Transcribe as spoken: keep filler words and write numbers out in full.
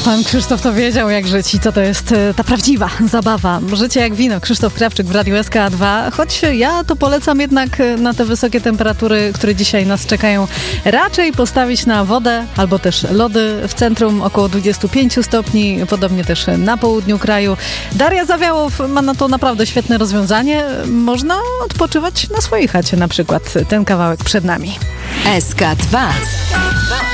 Pan Krzysztof to wiedział, jak żyć i co to jest ta prawdziwa zabawa. Życie jak wino. Krzysztof Krawczyk w Radiu S K A dwa. Choć ja to polecam jednak na te wysokie temperatury, które dzisiaj nas czekają, raczej postawić na wodę albo też lody w centrum, około dwadzieścia pięć stopni, podobnie też na południu kraju. Daria Zawiałow ma na to naprawdę świetne rozwiązanie. Można odpoczywać na swojej chacie na przykład. Ten kawałek przed nami. S K dwa.